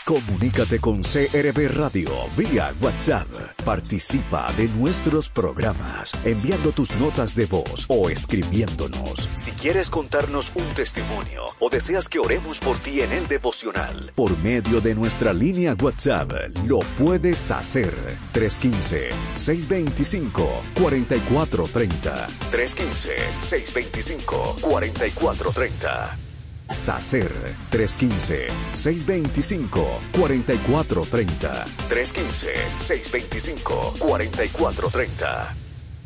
Comunícate con CRB Radio vía WhatsApp. Participa de nuestros programas enviando tus notas de voz o escribiéndonos. Si quieres contarnos un testimonio o deseas que oremos por ti en el devocional, por medio de nuestra línea WhatsApp, lo puedes hacer. 315-625-4430. 315-625-4430. SACER 315-625-4430. 315-625-4430.